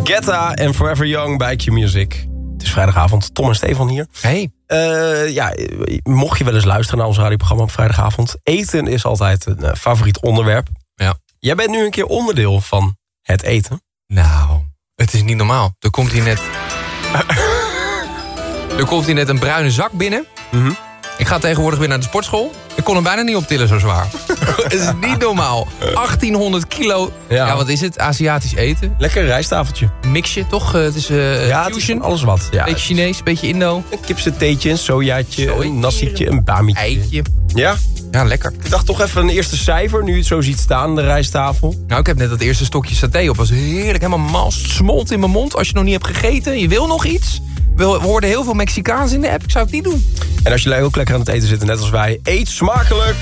Guetta en Forever Young bij Q-Music. Het is vrijdagavond. Tom en Stefan hier. Hey. Mocht je wel eens luisteren naar ons radioprogramma op vrijdagavond. Eten is altijd een favoriet onderwerp. Ja. Jij bent nu een keer onderdeel van het eten. Nou, het is niet normaal. Er komt hier net een bruine zak binnen. Mm-hmm. Ik ga tegenwoordig weer naar de sportschool. Ik kon hem bijna niet optillen, zo zwaar. Het is niet normaal. 1800 kilo. Ja, wat is het? Aziatisch eten. Lekker rijsttafeltje. Mixje, toch? Het is fusion. Het is alles wat. Ja, beetje Chinees, beetje Indo. Een kipsatéetje, een sojaatje, een nassietje, een bamietje. Eitje. Ja? Ja, lekker. Ik dacht toch even een eerste cijfer, nu je het zo ziet staan, de rijsttafel. Nou, ik heb net dat eerste stokje saté op. Was heerlijk, helemaal mals, smolt in mijn mond. Als je nog niet hebt gegeten, je wil nog iets. We hoorden heel veel Mexicaans in de app. Ik zou het niet doen. En als je ook lekker aan het eten zit, net als wij, eet smakelijk!